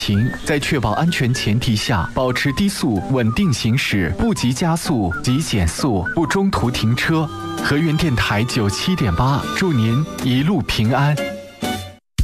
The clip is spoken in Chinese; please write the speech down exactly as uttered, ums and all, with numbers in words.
停，在确保安全前提下，保持低速稳定行驶，不急加速，急减速，不中途停车。河源电台九七点八，祝您一路平安。